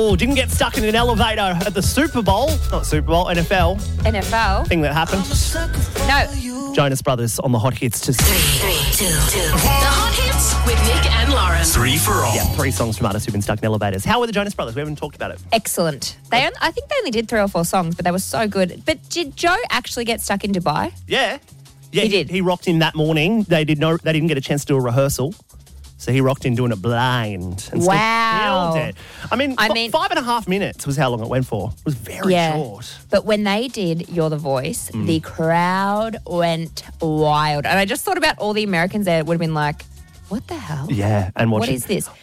Oh, didn't get stuck in an elevator at the Super Bowl. Not Super Bowl, NFL. NFL? Thing that happened. No. Jonas Brothers on the Hot Hits to... 3, 2, 2. The Hot Hits with Nick and Lauren. 3 for all. Yeah, 3 songs from artists who've been stuck in elevators. How were the Jonas Brothers? We haven't talked about it. Excellent. I think they only did 3 or 4 songs, but they were so good. But did Joe actually get stuck in Dubai? Yeah, He did. He rocked in that morning. They didn't get a chance to do a rehearsal. So he rocked in doing it blind. And Wow. still killed it. I mean, 5.5 minutes was how long it went for. It was very short. But when they did You're the Voice, the crowd went wild. And I just thought about all the Americans there would have been like, what the hell? Yeah, and watching. What is this?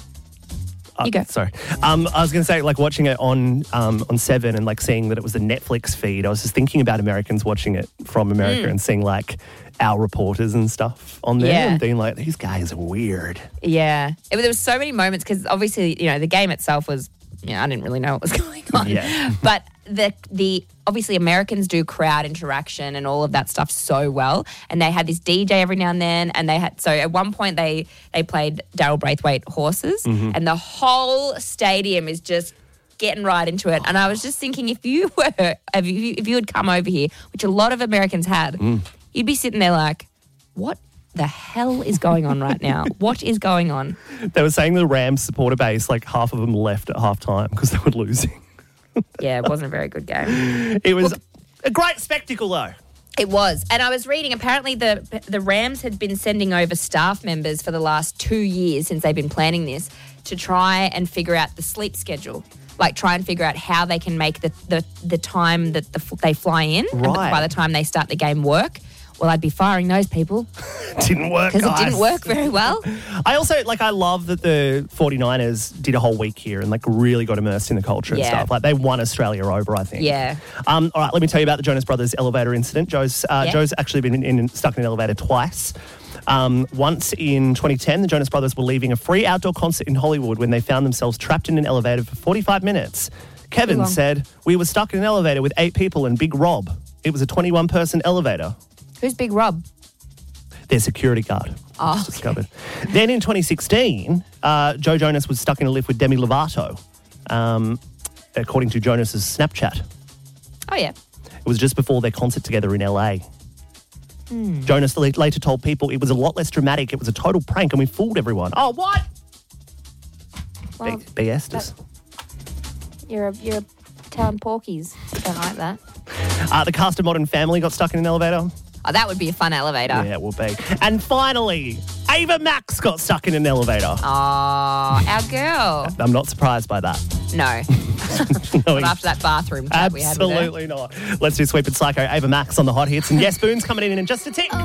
You go. Sorry. I was going to say, like, watching it on 7 and, like, seeing that it was the Netflix feed, I was just thinking about Americans watching it from America and seeing, like, our reporters and stuff on there and being like, these guys are weird. Yeah. There was so many moments because obviously, the game itself was, I didn't really know what was going on. Yeah. But the obviously Americans do crowd interaction and all of that stuff so well. And they had this DJ every now and then. And so at one point they played Daryl Braithwaite Horses and the whole stadium is just getting right into it. And I was just thinking if you had come over here, which a lot of Americans had, you'd be sitting there like, what the hell is going on right now? What is going on? They were saying the Rams supporter base, like, half of them left at halftime because they were losing. Yeah, it wasn't a very good game. It was a great spectacle, though. It was. And I was reading, apparently the Rams had been sending over staff members for the last 2 years since they've been planning this to try and figure out the sleep schedule. Like, try and figure out how they can make the time that they fly in and by the time they start the game work. Well, I'd be firing those people. Didn't work, because it didn't work very well. I also, I love that the 49ers did a whole week here and, really got immersed in the culture and stuff. Like, they won Australia over, I think. Yeah. All right, let me tell you about the Jonas Brothers elevator incident. Joe's actually been stuck in an elevator twice. Once in 2010, the Jonas Brothers were leaving a free outdoor concert in Hollywood when they found themselves trapped in an elevator for 45 minutes. Kevin said, "We were stuck in an elevator with 8 people and Big Rob. It was a 21-person elevator." Who's Big Rob? Their security guard. Oh, discovered. Then in 2016, Joe Jonas was stuck in a lift with Demi Lovato, according to Jonas's Snapchat. Oh, yeah. It was just before their concert together in LA. Jonas later told people it was a lot less dramatic. It was a total prank and we fooled everyone. Oh, what? Well, BS just. You're telling porkies. Don't like that. The cast of Modern Family got stuck in an elevator. Oh, that would be a fun elevator. Yeah, it will be. And finally, Ava Max got stuck in an elevator. Oh, our girl. I'm not surprised by that. No. Not after that bathroom chat we had with her. Absolutely not. Let's do Sweep and Psycho. Ava Max on the Hot Hits. And yes, Boone's coming in just a tick.